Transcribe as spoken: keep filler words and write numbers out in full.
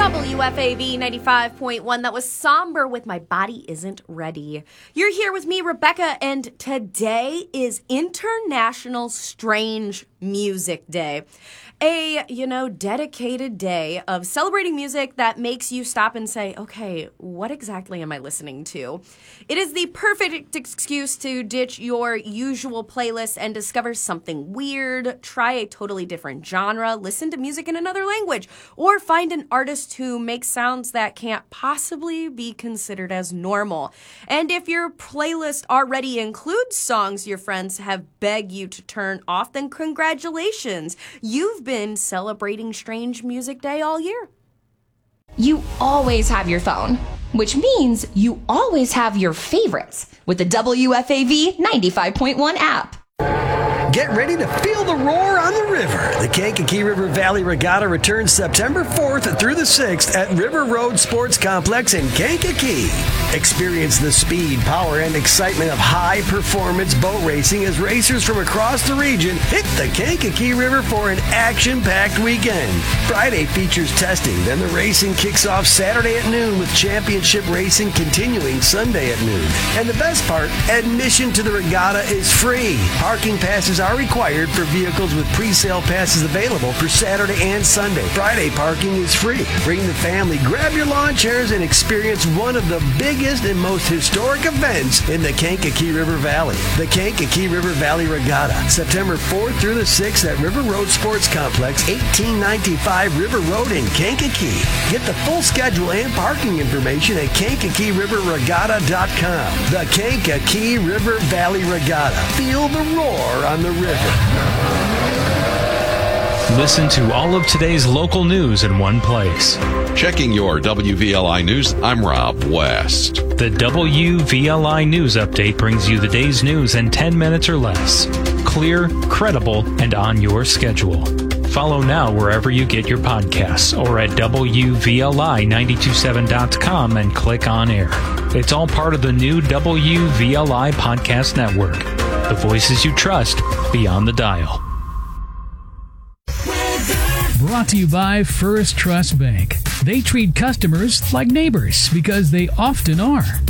W F A V ninety-five point one. That was Somber with My Body Isn't Ready. You're here with me, Rebecca, and today is International Strange Music Day. A, you know, dedicated day of celebrating music that makes you stop and say, okay, what exactly am I listening to? It is the perfect excuse to ditch your usual playlist and discover something weird, try a totally different genre, listen to music in another language, or find an artist who makes sounds that can't possibly be considered as normal. And if your playlist already includes songs your friends have begged you to turn off, then congratulations. You've been celebrating Strange Music Day all year. You always have your phone, which means you always have your favorites with the W F A V ninety-five point one app. Get ready to feel the roar on the river. The Kankakee River Valley Regatta returns September fourth through the sixth at River Road Sports Complex in Kankakee. Experience the speed, power, and excitement of high-performance boat racing as racers from across the region hit the Kankakee River for an action-packed weekend. Friday features testing, then the racing kicks off Saturday at noon with championship racing continuing Sunday at noon. And the best part, admission to the regatta is free. Parking passes are required for vehicles with pre-sale passes available for Saturday and Sunday. Friday parking is free. Bring the family, grab your lawn chairs, and experience one of the biggest and most historic events in the Kankakee River Valley. The Kankakee River Valley Regatta, September fourth through the sixth at River Road Sports Complex, eighteen ninety-five River Road in Kankakee. Get the full schedule and parking information at kankakee river regatta dot com. The Kankakee River Valley Regatta. Feel the roar on the river. Listen to all of today's local news in one place. Checking your W V L I News, I'm Rob West. The W V L I News Update brings you the day's news in ten minutes or less. Clear, credible, and on your schedule. Follow now wherever you get your podcasts or at W V L I nine two seven dot com and click on air. It's all part of the new W V L I Podcast Network. The voices you trust beyond the dial. Brought to you by First Trust Bank. They treat customers like neighbors because they often are.